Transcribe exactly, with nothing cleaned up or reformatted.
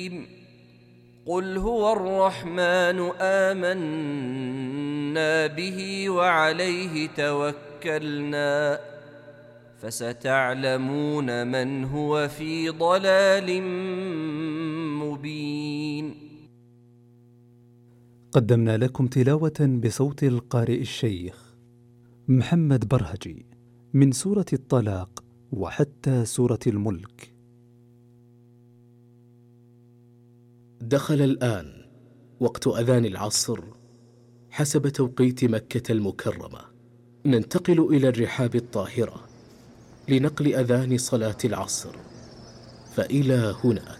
قل هو الرحمن آمنا به وعليه توكلنا فستعلمون من هو في ضلال مبين. قدمنا لكم تلاوة بصوت القارئ الشيخ محمد برهجي من سورة الطلاق وحتى سورة الملك. دخل الآن وقت أذان العصر حسب توقيت مكة المكرمة. ننتقل إلى الرحاب الطاهرة لنقل أذان صلاة العصر، فإلى هناك.